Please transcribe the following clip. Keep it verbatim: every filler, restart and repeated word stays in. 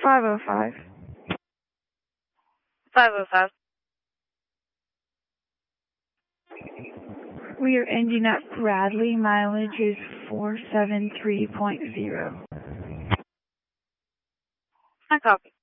five oh five. five oh five. We are ending at Bradley. Mileage is four seven three point zero. I copy.